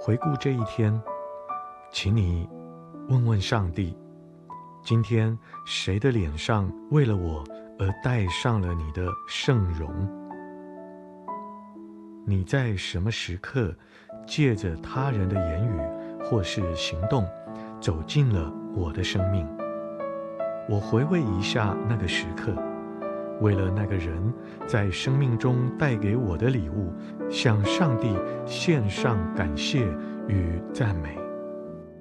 回顾这一天，请你问问上帝，今天谁的脸上为了我而带上了你的圣容？你在什么时刻借着他人的言语或是行动走进了我的生命？我回味一下那个时刻，为了那个人在生命中带给我的礼物，向上帝献上感谢与赞美。